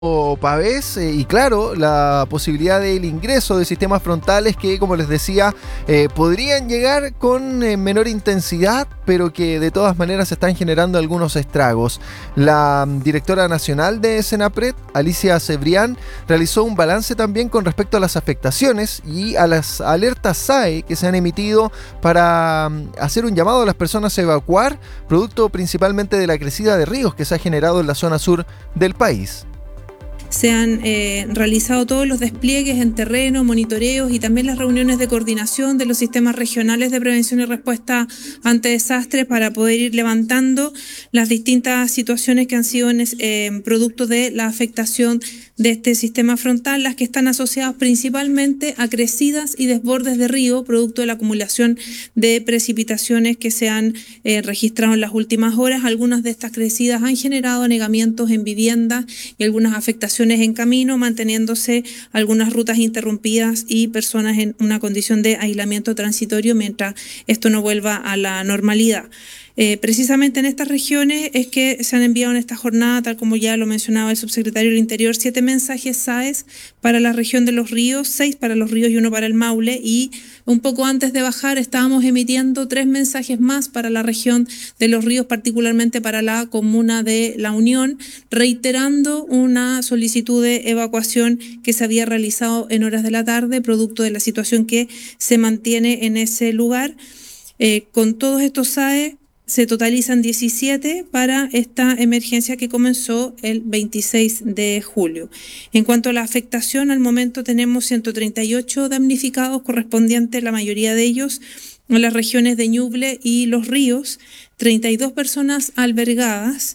Pavés, y claro, la posibilidad del ingreso de sistemas frontales que, como les decía, podrían llegar con menor intensidad, pero que de todas maneras están generando algunos estragos. La directora nacional de Senapred, Alicia Cebrián, realizó un balance también con respecto a las afectaciones y a las alertas SAE que se han emitido para hacer un llamado a las personas a evacuar, producto principalmente de la crecida de ríos que se ha generado en la zona sur del país. Se han realizado todos los despliegues en terreno, monitoreos y también las reuniones de coordinación de los sistemas regionales de prevención y respuesta ante desastres para poder ir levantando las distintas situaciones que han sido producto de la afectación de este sistema frontal, las que están asociadas principalmente a crecidas y desbordes de río, producto de la acumulación de precipitaciones que se han registrado en las últimas horas. Algunas de estas crecidas han generado anegamientos en viviendas y algunas afectaciones en camino, manteniéndose algunas rutas interrumpidas y personas en una condición de aislamiento transitorio mientras esto no vuelva a la normalidad. Precisamente en estas regiones es que se han enviado en esta jornada, tal como ya lo mencionaba el subsecretario del Interior, 7 mensajes SAES para la región de los ríos, 6 para los ríos y 1 para el Maule, y un poco antes de bajar estábamos emitiendo 3 mensajes más para la región de los ríos, particularmente para la comuna de La Unión, reiterando una solicitud de evacuación que se había realizado en horas de la tarde, producto de la situación que se mantiene en ese lugar. Con todos estos SAE se totalizan 17 para esta emergencia que comenzó el 26 de julio. En cuanto a la afectación, al momento tenemos 138 damnificados, correspondientes la mayoría de ellos en las regiones de Ñuble y Los Ríos, 32 personas albergadas,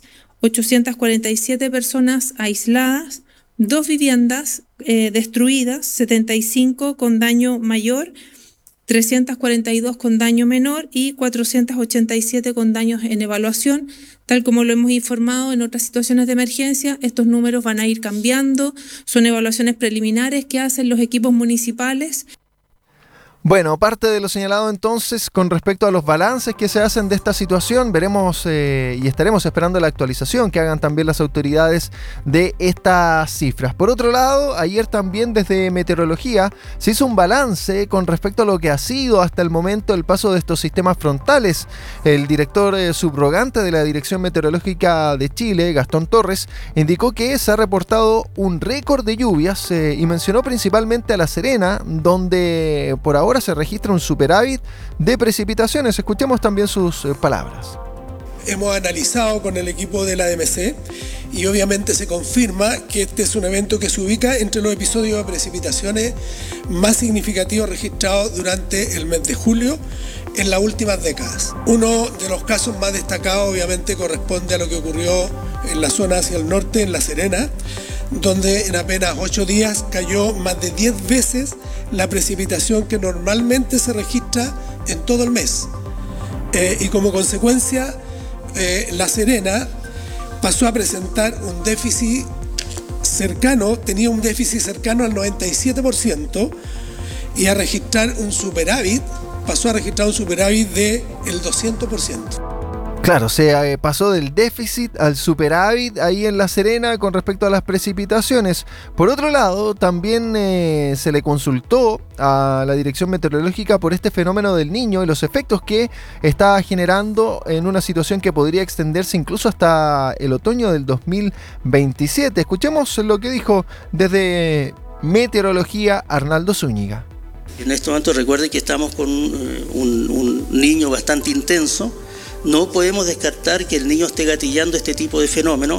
847 personas aisladas, 2 viviendas destruidas, 75 con daño mayor, 342 con daño menor y 487 con daños en evaluación. Tal como lo hemos informado en otras situaciones de emergencia, estos números van a ir cambiando, son evaluaciones preliminares que hacen los equipos municipales. Bueno, parte de lo señalado entonces con respecto a los balances que se hacen de esta situación, veremos y estaremos esperando la actualización que hagan también las autoridades de estas cifras. Por otro lado, ayer también desde Meteorología se hizo un balance con respecto a lo que ha sido hasta el momento el paso de estos sistemas frontales. El director subrogante de la Dirección Meteorológica de Chile, Gastón Torres, indicó que se ha reportado un récord de lluvias y mencionó principalmente a La Serena, donde por ahora se registra un superávit de precipitaciones. Escuchemos también sus palabras. Hemos analizado con el equipo de la DMC y obviamente se confirma que este es un evento que se ubica entre los episodios de precipitaciones más significativos registrados durante el mes de julio en las últimas décadas. Uno de los casos más destacados obviamente corresponde a lo que ocurrió en la zona hacia el norte, en La Serena, donde en apenas 8 días cayó más de 10 veces la precipitación que normalmente se registra en todo el mes. Y como consecuencia, La Serena pasó a presentar un déficit cercano, tenía un déficit cercano al 97% y a registrar un superávit, pasó a registrar un superávit del 200%. Claro, se pasó del déficit al superávit ahí en La Serena con respecto a las precipitaciones. Por otro lado, también se le consultó a la Dirección Meteorológica por este fenómeno del Niño y los efectos que está generando en una situación que podría extenderse incluso hasta el otoño del 2027. Escuchemos lo que dijo desde Meteorología Arnaldo Zúñiga. En este momento recuerden que estamos con un niño bastante intenso. No podemos descartar que el niño esté gatillando este tipo de fenómenos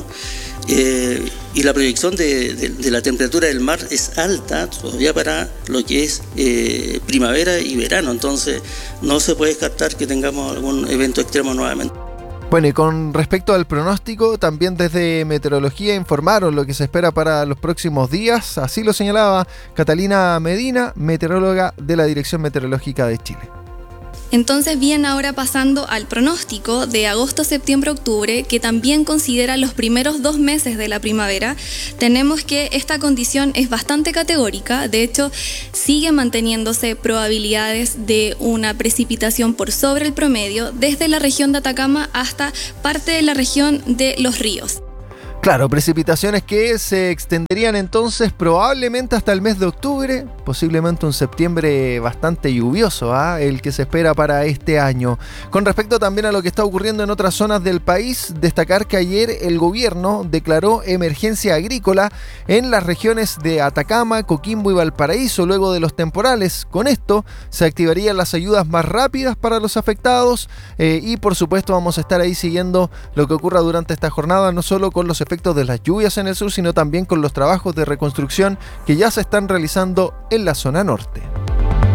y la proyección de la temperatura del mar es alta todavía para lo que es primavera y verano, entonces no se puede descartar que tengamos algún evento extremo nuevamente. Bueno, y con respecto al pronóstico, también desde Meteorología informaron lo que se espera para los próximos días, así lo señalaba Catalina Medina, meteoróloga de la Dirección Meteorológica de Chile. Entonces, bien, ahora pasando al pronóstico de agosto, septiembre, octubre, que también considera los primeros 2 meses de la primavera, tenemos que esta condición es bastante categórica. De hecho, sigue manteniéndose probabilidades de una precipitación por sobre el promedio desde la región de Atacama hasta parte de la región de Los Ríos. Claro, precipitaciones que se extenderían entonces probablemente hasta el mes de octubre, posiblemente un septiembre bastante lluvioso, el que se espera para este año. Con respecto también a lo que está ocurriendo en otras zonas del país, destacar que ayer el gobierno declaró emergencia agrícola en las regiones de Atacama, Coquimbo y Valparaíso luego de los temporales. Con esto se activarían las ayudas más rápidas para los afectados y por supuesto vamos a estar ahí siguiendo lo que ocurra durante esta jornada, no solo con los efectos de las lluvias en el sur, sino también con los trabajos de reconstrucción que ya se están realizando en la zona norte.